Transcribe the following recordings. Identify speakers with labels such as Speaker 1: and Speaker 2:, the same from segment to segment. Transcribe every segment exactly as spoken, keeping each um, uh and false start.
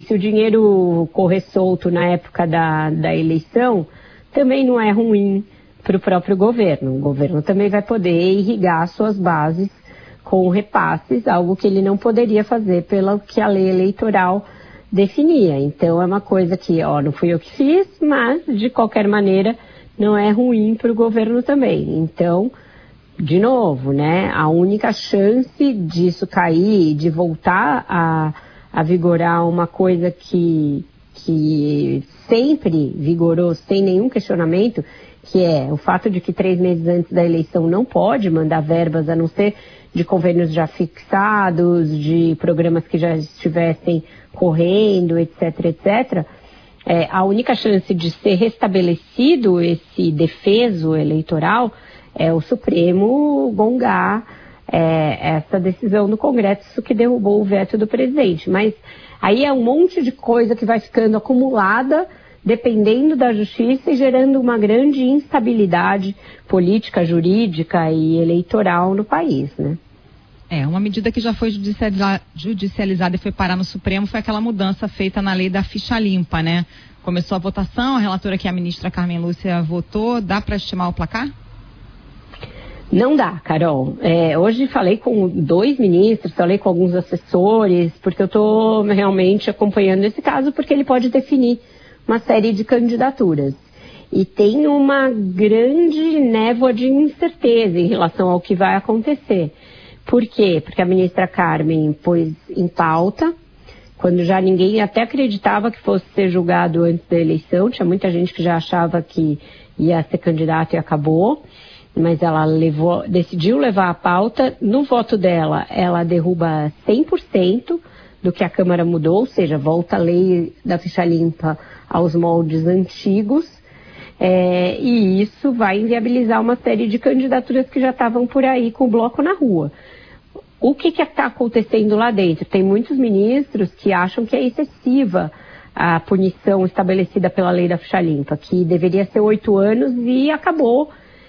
Speaker 1: Se o dinheiro correr solto na época da, da eleição, também não é ruim para o próprio governo. O governo também vai poder irrigar suas bases com repasses, algo que ele não poderia fazer pelo que a lei eleitoral definia. Então é uma coisa que, ó, não fui eu que fiz, mas de qualquer maneira não é ruim para o governo também. Então, de novo, né, a única chance disso cair, de voltar a, a vigorar uma coisa que, que sempre vigorou sem nenhum questionamento, que é o fato de que três meses antes da eleição não pode mandar verbas, a não ser de convênios já fixados, de programas que já estivessem correndo, etc, etcétera. É, a única chance de ser restabelecido esse defeso eleitoral é o Supremo gongar é, essa decisão do Congresso que derrubou o veto do presidente. Mas aí é um monte de coisa que vai ficando acumulada, dependendo da justiça e gerando uma grande instabilidade política, jurídica e eleitoral no país, né?
Speaker 2: É, uma medida que já foi judicializa- judicializada e foi parar no Supremo foi aquela mudança feita na lei da ficha limpa, né? Começou a votação, a relatora que é a ministra Carmen Lúcia votou, dá para estimar o placar?
Speaker 1: Não dá, Carol. É, hoje falei com dois ministros, falei com alguns assessores, porque eu estou realmente acompanhando esse caso, porque ele pode definir uma série de candidaturas. E tem uma grande névoa de incerteza em relação ao que vai acontecer. Por quê? Porque a ministra Carmen pôs em pauta, quando já ninguém até acreditava que fosse ser julgado antes da eleição, tinha muita gente que já achava que ia ser candidato e acabou, mas ela levou, decidiu levar a pauta. No voto dela, ela derruba cem por cento do que a Câmara mudou, ou seja, volta a lei da ficha limpa aos moldes antigos, é, e isso vai inviabilizar uma série de candidaturas que já estavam por aí com o bloco na rua. O que está acontecendo lá dentro? Tem muitos ministros que acham que é excessiva a punição estabelecida pela lei da ficha limpa, que deveria ser oito anos e acabou,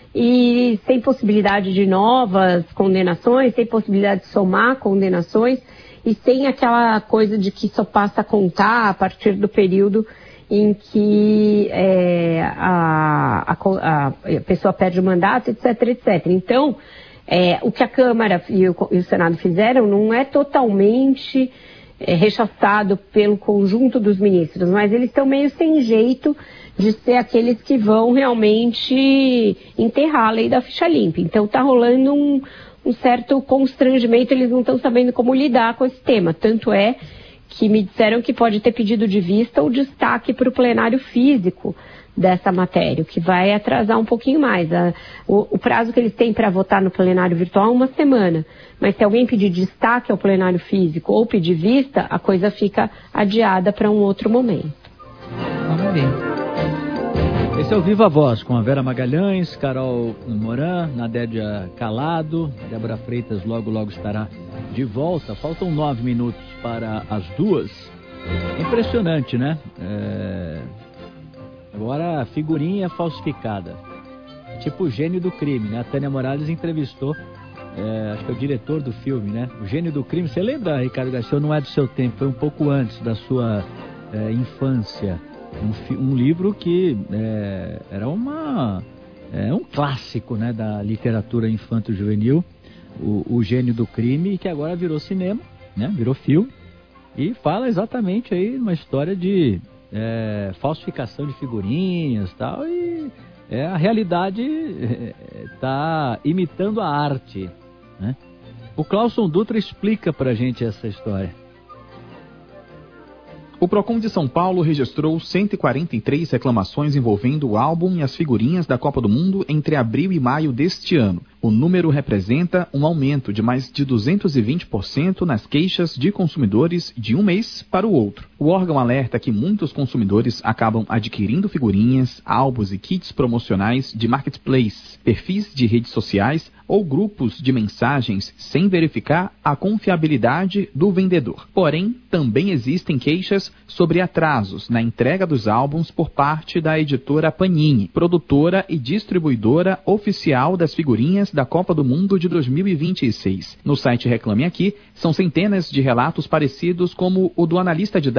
Speaker 1: e sem possibilidade de novas condenações, sem possibilidade de somar condenações, e sem aquela coisa de que só passa a contar a partir do período em que é, a, a, a pessoa perde o mandato, etc, etcétera. Então, é, o que a Câmara e o, e o Senado fizeram não é totalmente é, rechaçado pelo conjunto dos ministros, mas eles estão meio sem jeito de ser aqueles que vão realmente enterrar a lei da ficha limpa. Então está rolando um, um certo constrangimento, eles não estão sabendo como lidar com esse tema. Tanto é que me disseram que pode ter pedido de vista o destaque para o plenário físico dessa matéria, o que vai atrasar um pouquinho mais. A, o, o prazo que eles têm para votar no plenário virtual é uma semana, mas se alguém pedir destaque ao plenário físico ou pedir vista, a coisa fica adiada para um outro momento.
Speaker 2: Vamos ver.
Speaker 3: Esse é o Viva Voz, com a Vera Magalhães, Carol Moran, Nadédia Calado, Débora Freitas logo logo estará de volta. Faltam nove minutos para as duas. Impressionante, né? É... Agora a figurinha falsificada, tipo o gênio do crime, né? A Tânia Morales entrevistou, é, acho que é o diretor do filme, né? O gênio do crime. Você lembra, Ricardo Garcia? Não é do seu tempo, foi um pouco antes da sua é, infância. Um, um livro que é, era uma, é, um clássico, né, da literatura infanto-juvenil, o, o Gênio do Crime, que agora virou cinema, né, virou filme, e fala exatamente aí uma história de é, falsificação de figurinhas e tal, e é, a realidade está é, imitando a arte, né? O Clauson Dutra explica pra gente essa história.
Speaker 4: O Procon de São Paulo registrou cento e quarenta e três reclamações envolvendo o álbum e as figurinhas da Copa do Mundo entre abril e maio deste ano. O número representa um aumento de mais de duzentos e vinte por cento nas queixas de consumidores de um mês para o outro. O órgão alerta que muitos consumidores acabam adquirindo figurinhas, álbuns e kits promocionais de marketplace, perfis de redes sociais ou grupos de mensagens sem verificar a confiabilidade do vendedor. Porém, também existem queixas sobre atrasos na entrega dos álbuns por parte da editora Panini, produtora e distribuidora oficial das figurinhas da Copa do Mundo de dois mil e vinte e seis. No site Reclame Aqui, são centenas de relatos parecidos como o do analista de